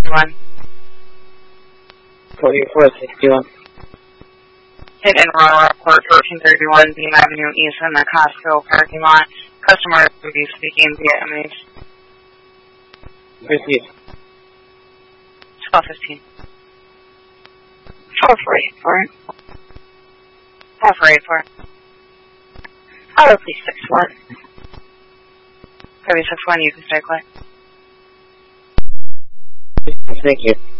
1461. 4461. Hit and run report 1431 Beam Avenue East in the Costco parking lot. Customer will be speaking via image. Received. 1215. 4484. 4484. Auto please 61. 3061, you can stay quiet. Thank you.